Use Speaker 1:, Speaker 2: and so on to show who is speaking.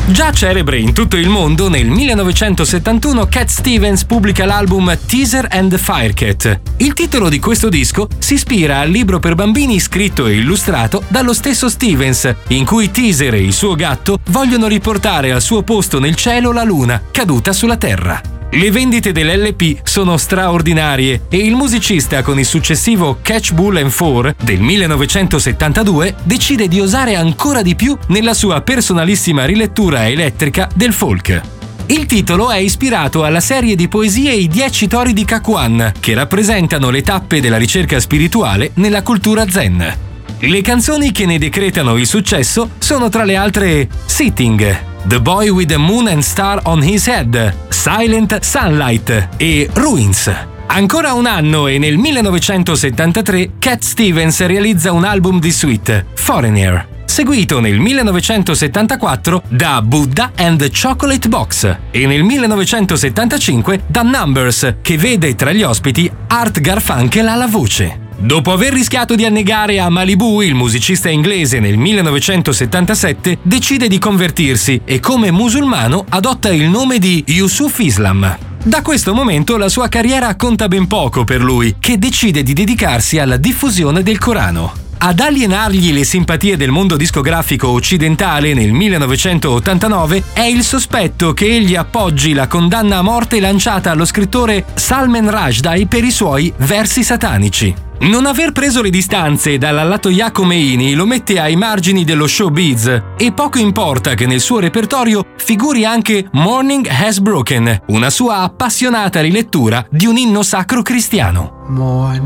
Speaker 1: Già celebre in tutto il mondo, nel 1971 Cat Stevens pubblica l'album Teaser and the Firecat. Il titolo di questo disco si ispira al libro per bambini scritto e illustrato dallo stesso Stevens, in cui Teaser e il suo gatto vogliono riportare al suo posto nel cielo la luna, caduta sulla Terra. Le vendite dell'LP sono straordinarie e il musicista, con il successivo Catch Bull and Four del 1972, decide di osare ancora di più nella sua personalissima rilettura elettrica del folk. Il titolo è ispirato alla serie di poesie I 10 tori di Kakuan, che rappresentano le tappe della ricerca spirituale nella cultura zen. Le canzoni che ne decretano il successo sono tra le altre Sitting, The Boy with the Moon and Star on His Head, Silent Sunlight e Ruins. Ancora un anno e nel 1973 Cat Stevens realizza un album di suite, Foreigner, seguito nel 1974 da Buddha and the Chocolate Box e nel 1975 da Numbers, che vede tra gli ospiti Art Garfunkel alla voce. Dopo aver rischiato di annegare a Malibu, il musicista inglese nel 1977 decide di convertirsi e come musulmano adotta il nome di Yusuf Islam. Da questo momento la sua carriera conta ben poco per lui, che decide di dedicarsi alla diffusione del Corano. Ad alienargli le simpatie del mondo discografico occidentale nel 1989 è il sospetto che egli appoggi la condanna a morte lanciata allo scrittore Salman Rushdie per i suoi versi satanici. Non aver preso le distanze dall'Ayatollah Khomeini lo mette ai margini dello showbiz e poco importa che nel suo repertorio figuri anche Morning Has Broken, una sua appassionata rilettura di un inno sacro cristiano.